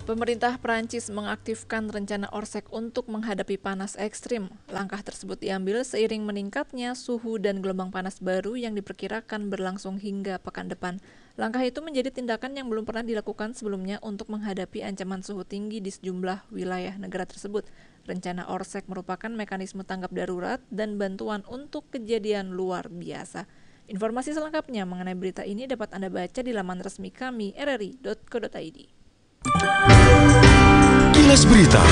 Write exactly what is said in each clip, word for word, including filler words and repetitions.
Pemerintah Prancis mengaktifkan rencana Orsec untuk menghadapi panas ekstrim. Langkah tersebut diambil seiring meningkatnya suhu dan gelombang panas baru yang diperkirakan berlangsung hingga pekan depan. Langkah itu menjadi tindakan yang belum pernah dilakukan sebelumnya untuk menghadapi ancaman suhu tinggi di sejumlah wilayah negara tersebut. Rencana Orsec merupakan mekanisme tanggap darurat dan bantuan untuk kejadian luar biasa. Informasi selengkapnya mengenai berita ini dapat Anda baca di laman resmi kami r r i dot co dot i d. Kilas Berita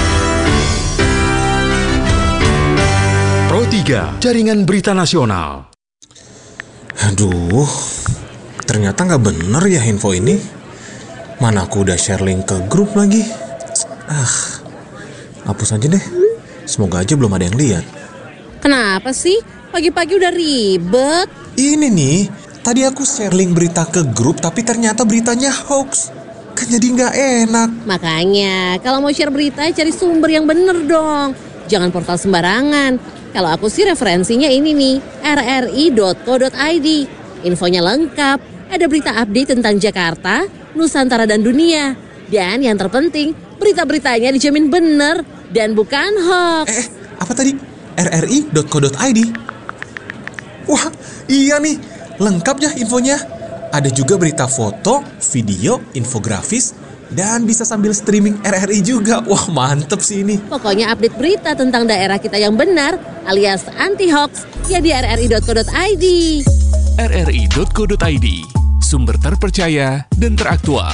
Pro tiga, Jaringan Berita Nasional. Aduh, ternyata nggak bener ya info ini. Mana aku udah share link ke grup lagi. Ah, hapus aja deh. Semoga aja belum ada yang lihat. Kenapa sih? Pagi-pagi udah ribet. Ini nih, tadi aku share link berita ke grup tapi ternyata beritanya hoax. Kan jadi nggak enak. Makanya, kalau mau share berita, cari sumber yang bener dong. Jangan portal sembarangan. Kalau aku sih referensinya ini nih, r r i dot co dot i d. Infonya lengkap, ada berita update tentang Jakarta, Nusantara dan dunia. Dan yang terpenting, berita-beritanya dijamin bener dan bukan hoax. Eh, apa tadi? r r i dot co dot i d. Wah, iya nih, lengkap ya infonya. Ada juga berita foto, video, infografis, dan bisa sambil streaming R R I juga. Wah, mantep sih ini. Pokoknya update berita tentang daerah kita yang benar, alias anti-hoax, ya di r r i dot co dot i d. r r i dot co dot i d, sumber terpercaya dan teraktual.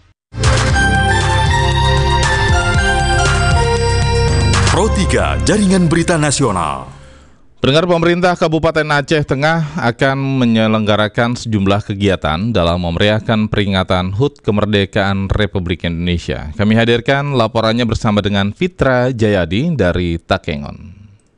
Pro tiga, Jaringan Berita Nasional. Pendengar, pemerintah Kabupaten Aceh Tengah akan menyelenggarakan sejumlah kegiatan dalam memeriahkan peringatan H U T Kemerdekaan Republik Indonesia. Kami hadirkan laporannya bersama dengan Fitra Jayadi dari Takengon.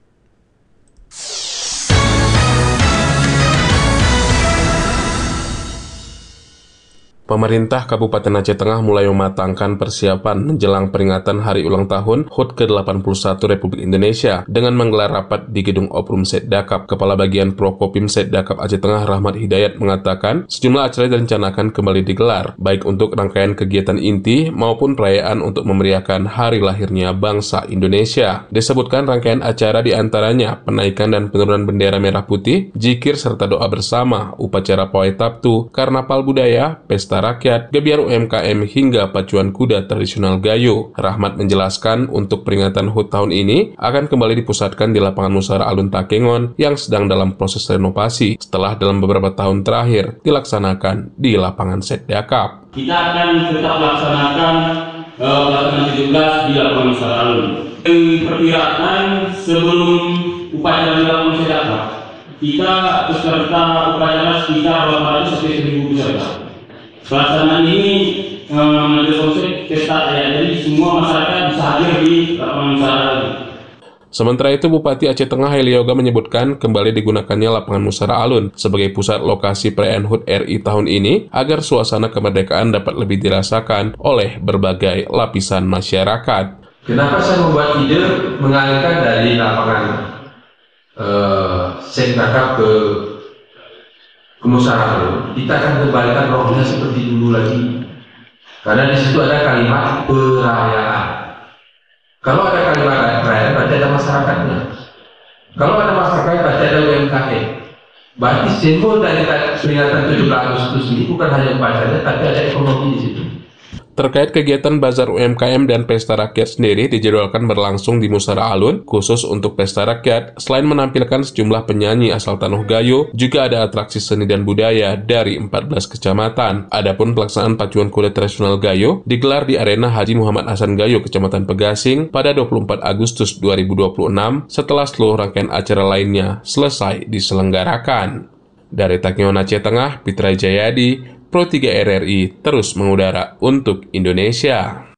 Pemerintah Kabupaten Aceh Tengah mulai mematangkan persiapan menjelang peringatan hari ulang tahun H U T ke delapan puluh satu Republik Indonesia dengan menggelar rapat di Gedung Oprum Setdakap. Kepala Bagian Prokopim Setdakap Aceh Tengah Rahmat Hidayat mengatakan sejumlah acara direncanakan kembali digelar, baik untuk rangkaian kegiatan inti maupun perayaan untuk memeriahkan hari lahirnya bangsa Indonesia. Disebutkan rangkaian acara diantaranya penaikan dan penurunan bendera merah putih, zikir serta doa bersama, upacara pawai Sabtu, karnaval budaya, pesta rakyat, gebiar U M K M hingga pacuan kuda tradisional Gayo. Rahmat menjelaskan untuk peringatan H U T tahun ini akan kembali dipusatkan di lapangan Musara Alun Takengon yang sedang dalam proses renovasi setelah dalam beberapa tahun terakhir dilaksanakan di lapangan Setdakap. Kita akan tetap melaksanakan uh, pelaksanaan tujuh belas di lapangan Musara Alun. Diperkirakan sebelum upacara di lapangan Setdakap, kita peserta upacara sekitar delapan ratus sampai seribu peserta. Pelaksanaan ini menjadi konsep pesta ya, jadi semua masyarakat bisa hadir di lapangan Musara. Sementara itu, Bupati Aceh Tengah Heli Yoga menyebutkan kembali digunakannya lapangan Musara Alun sebagai pusat lokasi perayaan H U T R I tahun ini agar suasana kemerdekaan dapat lebih dirasakan oleh berbagai lapisan masyarakat. Kenapa saya membuat ide mengalihkan dari lapangan uh, Setdakap ke Musara? Kita akan kembalikan rohnya seperti dulu lagi, karena di situ ada kalimat perayaan. Kalau ada kalimat perayaan berarti ada masyarakatnya. Kalau ada masyarakat berarti ada U M K M. Berarti simbol dari peringatan tujuh belas Agustus ini bukan hanya upacara, tapi ada ekonomi di situ. Terkait kegiatan Bazar U M K M dan Pesta Rakyat sendiri dijadwalkan berlangsung di Musara Alun. Khusus untuk Pesta Rakyat, selain menampilkan sejumlah penyanyi asal Tanuh Gayo, juga ada atraksi seni dan budaya dari empat belas kecamatan. Adapun pelaksanaan pacuan kuda tradisional Gayo digelar di Arena Haji Muhammad Hasan Gayo, Kecamatan Pegasing, pada dua puluh empat Agustus dua ribu dua puluh enam setelah seluruh rangkaian acara lainnya selesai diselenggarakan. Dari Takengon Aceh Tengah, Fitra Jayadi, Pro tiga R R I terus mengudara untuk Indonesia.